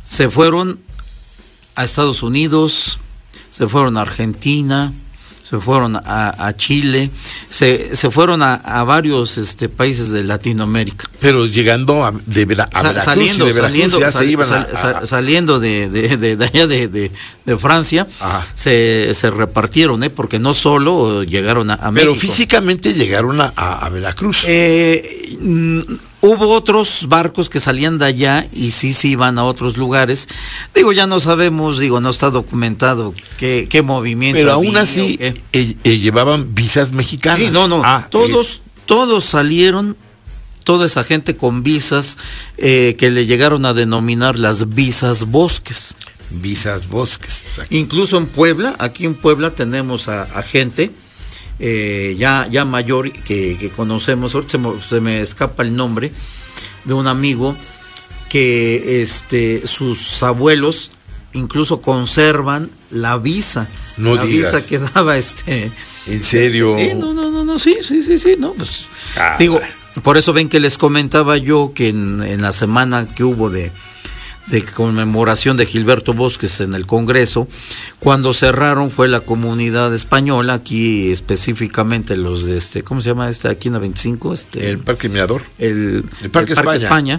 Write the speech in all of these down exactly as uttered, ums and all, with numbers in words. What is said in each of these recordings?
se fueron a Estados Unidos, se fueron a Argentina, se fueron a, a Chile, se, se fueron a, a varios este, países de Latinoamérica. Pero llegando a, de, Vera, a Sa- Veracruz, saliendo, y de Veracruz saliendo, ya sal, se iban sal, a, sal, a, saliendo de, de, de, de allá de, de, de Francia, se, se repartieron, ¿eh? Porque no solo llegaron a, a México. Pero físicamente llegaron a, a, a Veracruz. Eh, mm, Hubo otros barcos que salían de allá y sí, sí iban a otros lugares. Digo, ya no sabemos, digo, no está documentado qué, qué movimiento. Pero aún así, eh, eh, llevaban visas mexicanas. Sí, no, no, ah, todos, es. todos salieron, toda esa gente con visas eh, que le llegaron a denominar las visas Bosques. Visas Bosques. Exacto. Incluso en Puebla, aquí en Puebla tenemos a, a gente Eh, ya, ya mayor que, que conocemos, ahorita se me, se me escapa el nombre de un amigo que este sus abuelos incluso conservan la visa, no la digas. visa que daba este. ¿En serio? Sí, no, no, no, no, sí, sí, sí, sí, no, pues ah, digo, por eso ven que les comentaba yo que en, en la semana que hubo de de conmemoración de Gilberto Bosques en el Congreso, cuando cerraron fue la comunidad española, aquí específicamente los de este, ¿cómo se llama este? Aquí en la veinticinco, este, el Parque Mirador, el, el Parque, el Parque España. España.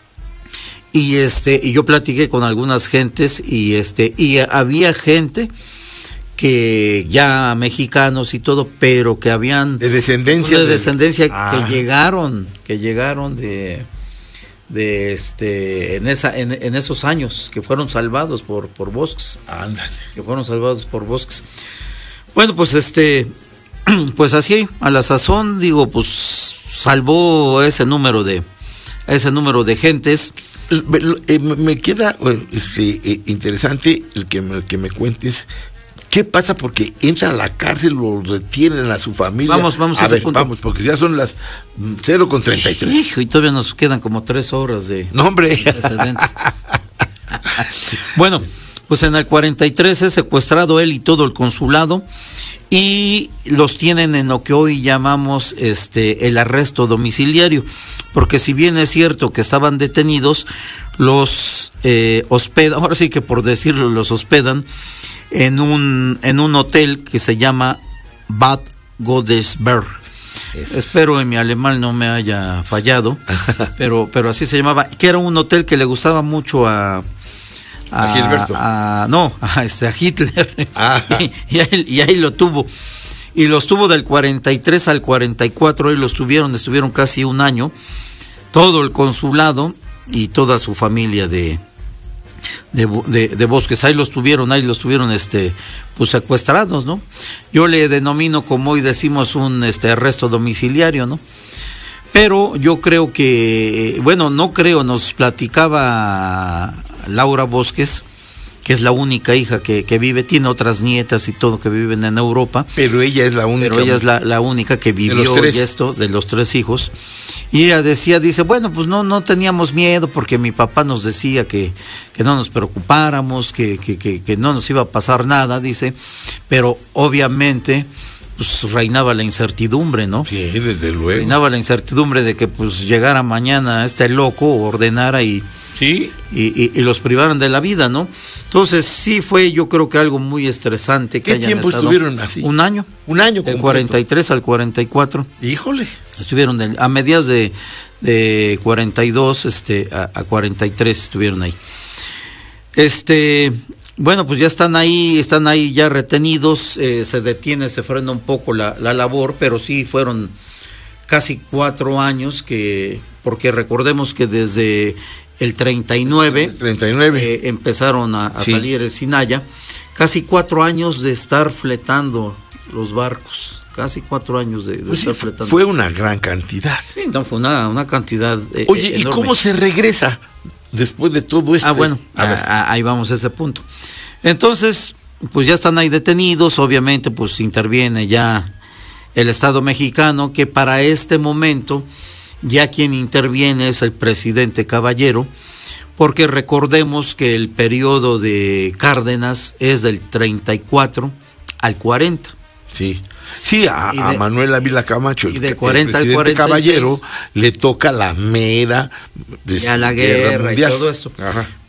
Y este, y yo platiqué con algunas gentes y este, y había gente que ya mexicanos y todo, pero que habían de descendencia de de descendencia ah. que llegaron, que llegaron de de este en esa en, en esos años que fueron salvados por por Bosques. Ándale. Que fueron salvados por Bosques. Bueno, pues este pues así a la sazón digo, pues salvó ese número de ese número de gentes. Me, me queda este, interesante el que me, que me cuentes qué pasa, porque entran a la cárcel, lo retienen a su familia. Vamos, vamos a, a ver, punto. vamos, porque ya son las cero con treinta y tres. Hijo, y todavía nos quedan como tres horas de no, hombre. antecedentes. Bueno, pues en el cuarenta y tres es secuestrado él y todo el consulado y los tienen en lo que hoy llamamos este el arresto domiciliario, porque si bien es cierto que estaban detenidos, los eh, hospedan, ahora sí que por decirlo, los hospedan en un en un hotel que se llama Bad Godesberg. Eso. Espero en mi alemán no me haya fallado, pero pero así se llamaba, que era un hotel que le gustaba mucho a a, a Gilberto. A, no, a este a Hitler. Ah. y, y, ahí, y ahí lo tuvo. Y los tuvo del cuarenta y tres al cuarenta y cuatro, ahí los tuvieron, estuvieron casi un año, todo el consulado y toda su familia de De, de, de Bosques, ahí los tuvieron, ahí los tuvieron este, pues secuestrados, ¿no? Yo le denomino, como hoy decimos, un este arresto domiciliario, ¿no? Pero yo creo que, bueno, no creo, nos platicaba Laura Bosques, que es la única hija que, que vive, tiene otras nietas y todo que viven en Europa. Pero ella es la única. Pero ella es la, la única que vivió y esto, de los tres hijos. Y ella decía, dice, bueno, pues no, no teníamos miedo porque mi papá nos decía que, que no nos preocupáramos, que, que, que, que no nos iba a pasar nada, dice, pero obviamente pues reinaba la incertidumbre, ¿no? Sí, desde luego. Reinaba la incertidumbre de que pues llegara mañana este loco, ordenara y, ¿sí? y, y, y los privaran de la vida, ¿no? Entonces sí fue, yo creo que algo muy estresante. Que ¿Qué tiempo estuvieron así? Un año. Un año. Del cuarenta y tres al cuarenta y cuatro. Híjole. Estuvieron de, a mediados de, de cuarenta y dos este, a, a cuarenta y tres estuvieron ahí. Este, bueno, pues ya están ahí, están ahí ya retenidos, eh, se detiene, se frena un poco la, la labor, pero sí fueron casi cuatro años que, porque recordemos que desde el treinta y nueve, el treinta y nueve. Eh, empezaron a, a sí. salir el Sinaya, casi cuatro años de estar fletando los barcos, casi cuatro años de, de pues estar sí, fletando. Fue una gran cantidad. Sí, no, fue una, una cantidad eh, Oye, enorme. ¿y cómo se regresa después de todo esto? Ah, bueno, a ver. a, a, ahí vamos a ese punto. Entonces, pues ya están ahí detenidos, obviamente, pues interviene ya el Estado mexicano, que para este momento ya quien interviene es el presidente Caballero, porque recordemos que el periodo de Cárdenas es del treinta y cuatro al cuarenta. Sí, sí, a, de, a Manuel Ávila Camacho, el, y de cuarenta el presidente al cuarenta y seis, Caballero, le toca la mera de, a la guerra, guerra y todo esto. Ajá.